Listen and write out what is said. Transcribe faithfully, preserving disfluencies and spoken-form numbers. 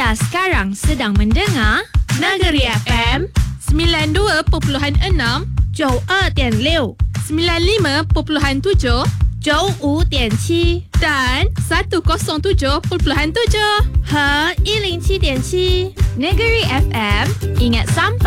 Anda sekarang sedang mendengar Negeri F M sembilan dua perpuluhan enam, 九二点六 sembilan lima perpuluhan tujuh 九五点七 dan seratus tujuh perpuluhan tujuh. 和一零七点七 Negeri F M ingat sampai